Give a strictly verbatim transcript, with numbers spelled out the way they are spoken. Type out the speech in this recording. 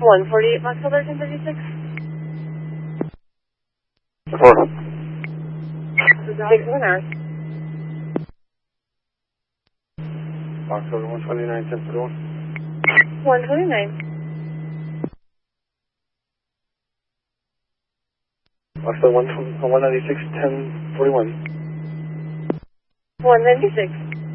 one forty-eight Foxtrot ten thirty-six. Four. Six one hour. Foxtrot one twenty-nine, ten forty-one. one twenty-nine. Foxtrot one ninety-six, ten forty-one. one ninety-six.